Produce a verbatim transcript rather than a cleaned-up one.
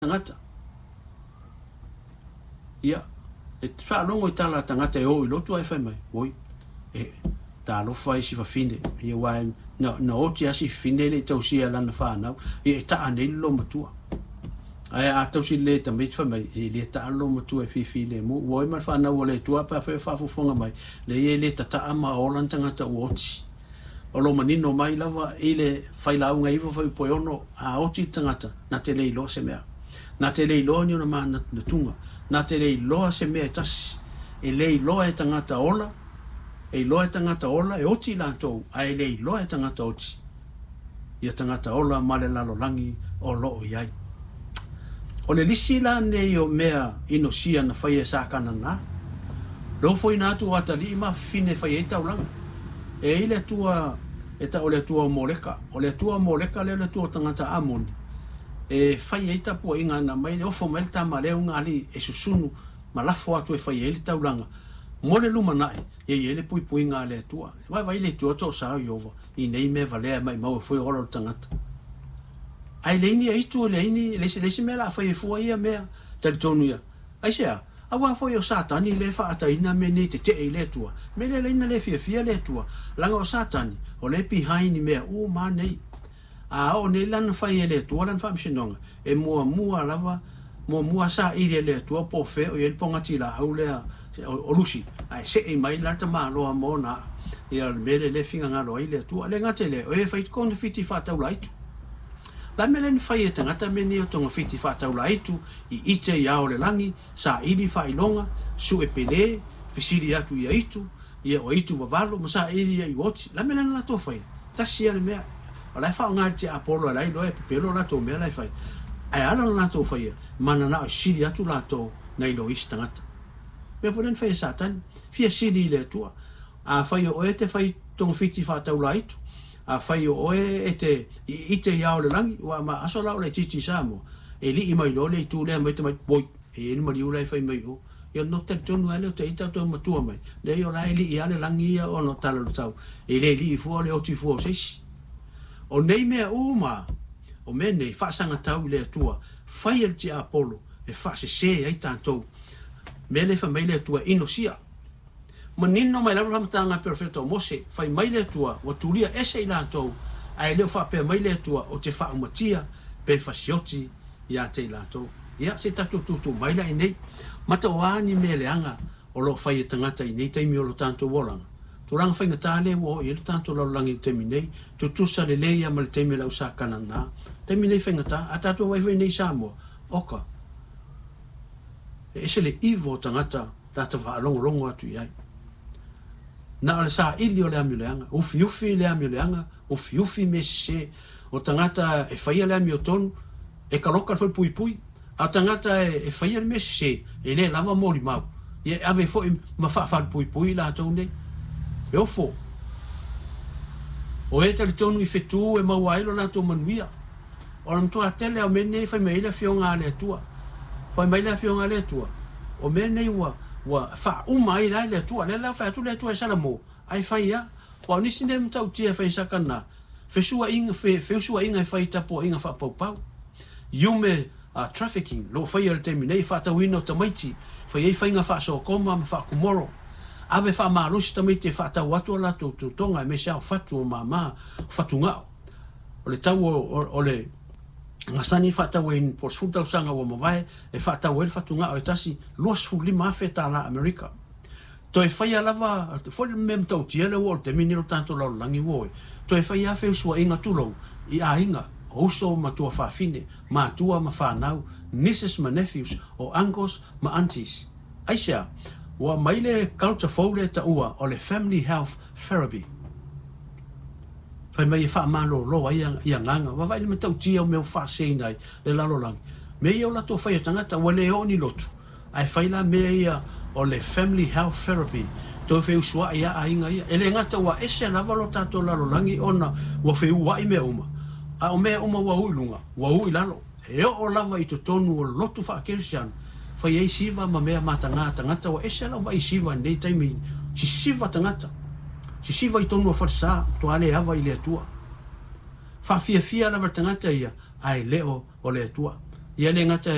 tangata ia e fa longo i tala tangata e o i lotu ai fai mai oi e ta lo fai si fa fine ia wa no no o ti asi fine le tau sia lana fa na e ta ane lo matua ai a tau si le tamai fa mai e le ta lo matua fi fi le mo oi ma fa na o le tua pa fa fa fonga mai le e le ta ta ama o lan tangata o ti o lo manino mai lava ile fai la unga ivo fai po ono a o ti tangata na te le lo se mea na te le lo ni na ma na tunga na te le lo se mea tas e le lo e tangata ola e lo e tangata ola e oti la to ai le lo e tangata oti ia tangata ola male la lo langi o lo o iai o le lisi la ne o mea ino sia na fai e sa kana na lo foi na tu atali ma fine fai e tau langa e ile tua e ta o le tua moleka o le tua moleka le le tua tangata amoni e fai e ta po inga na mai o fo melta male unga ali e susunu malafo atu e fai e tau langa mo le luma nai e ele pui pui nga le tua vai vai le tua to sa yo i nei me vale mai mau foi ora tangata ai le ni ai tu le ni le se le se me la fai fu ia me te tonu ia ai sia awa foi o satani le fa ata ina me ni te te le tua me le ina le fia fia le tua langa o satani o le pi haini me o ma nei a o ne lan fai le tua lan fa mshinonga e mua mua lava mua mua sa i le tua po fe o il ponga tila au le o lusi ai se e mai la tama lo amona ia mele le finga ngalo i le tua le ngate le o e fai kon fiti fa tau laitu la mele ni fai e tangata me ni o tonga fiti fa tau laitu i ite ia o le langi sa ili fa ilonga su e pele fisiri atu ia itu ia o itu vavalo ma sa ili ia i woti la mele na to fai tasi ia le mea o lai fa ngati apolo lai lo e pelo la to mea lai fai ai ala na to fai mana na siri atu la to nei lo istangata me poden fai satan fia siri le tua a fai o e te fai tong fiti fa tau laitu a fai o e e te i te iao le langi wa ma aso lau le titi samo e li i mai lo le tu le mai te mai boi e ni mari ulai fai mai o ia no te tonu ale o te ita to matua mai le i o lai li i ale langi ia o no tala lo tau e le li i fua le o ti fua o seisi o nei mea uma o me nei fa sanga tau le tua fai el ti apolo e fa se se ai tantou mele fa mai le tua inosia manino mai la ramtanga perfetto mose fai mai le tua o tulia ese ila to ai le fa pe mai le tua o te fa matia pe fasioti ia te ila to ia se tatu tu tu mai la nei mata wani mele anga o lo fai tangata i nei te mi o lo tanto wolang tu rang fai ngata le wo i lo tanto lo langi te mi nei tu tu sa le le ia mal te mi la usa kanana te mi nei fai ngata atatu wai fai nei samo oka e se le ivo tangata tata va longo longo atu iai na ale sa ili o le amileanga o fiufi le amileanga o fiufi me se o tangata e faia le ami o tonu e kaloka foi pui pui a tangata e faia le me se e le lava mori mau e ave foi ma fa fa pui pui la tone e o fo o e tali tonu i fetu e mawailo la to manuia o lam to atele o mene fai me ile fionga le tua fai mai le fionga le tua o mene wa wa fa uma i le tua le la fa tu le tua sala mo ai fa ia wa ni sinde mtau tia fa sakana fe sua inga fe fe sua inga fa ita po inga fa pau pau yume a trafficking lo fa ia terminate fa ta wino ta maiti fa ia fa inga fa so koma fa kumoro ave fa ma lusi ta maiti fa ta watu la tu tu tonga me sa fa tu mama fa tu nga o le tau o le ngasani fa ta wen por sulta sanga wa mavai e fa ta wen fa tu nga o tasi los fu lima feta la america to e fa ia lava fo le mem tau tia le wol te miniro tanto lo langi wo to e fa ia fe sua inga tulo i a inga o so ma tu fa fine ma tu ma fa nau nieces ma nephews o uncles ma aunties aisha wa maile culture fole ta ua o le family health therapy fai mai fa malo lo ai ia nganga wa vai me tau tia o meu fa sei nai le lalo lang me ia la to fai tangata wa le oni lotu ai fai la me ia o le family health therapy to fe usua ia ainga ia ele ngata wa ese la valo tato lalo langi ona wa fe wa i me uma a o me uma wa ulunga wa u ilalo e o lava i to tonu o lotu fa kirsian fai ei siva ma me matanga tangata wa ese la wa i siva nei taimi si siva tangata si siva i tonu farsa to ale ava i le tua fa fia fia la tangata ia ai leo o le tua ia le ngata